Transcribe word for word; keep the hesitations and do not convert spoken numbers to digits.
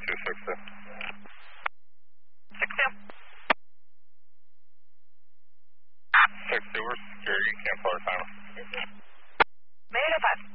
two six two. six two. six two, we're security, cancel our timer. Made it five.